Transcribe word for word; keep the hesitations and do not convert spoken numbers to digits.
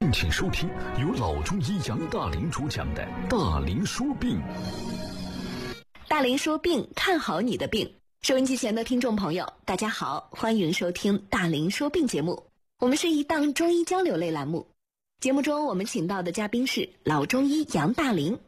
敬请收听由老中医杨大林主讲的《大林说病》。 大林说病，看好你的病。收音机前的听众朋友，大家好，欢迎收听《大林说病》节目。我们是一档中医交流类栏目，节目中我们请到的嘉宾是老中医杨大林。